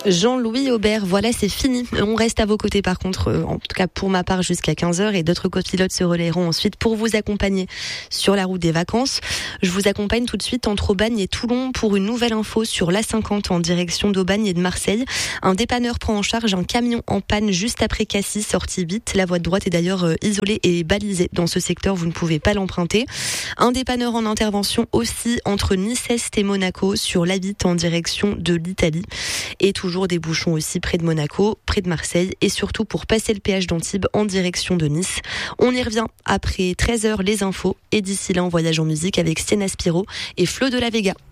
Jean-Louis Aubert, voilà, c'est fini. On reste à vos côtés par contre, en tout cas pour ma part jusqu'à 15h, et d'autres copilotes se relayeront ensuite pour vous accompagner sur la route des vacances. Je vous accompagne tout de suite entre Aubagne et Toulon pour une nouvelle info sur l'A50 en direction d'Aubagne et de Marseille. Un dépanneur prend en charge un camion en panne juste après Cassis, sortie vite. La voie de droite est d'ailleurs isolée et balisée dans ce secteur, vous ne pouvez pas l'emprunter. Un dépanneur en intervention aussi entre Nice-Est et Monaco sur l'A8 en direction de l'Italie. Et toujours des bouchons aussi près de Monaco, près de Marseille et surtout pour passer le péage d'Antibes en direction de Nice. On y revient après 13h les infos et d'ici là on voyage en musique avec Sienna Spiro et Flo de la Vega.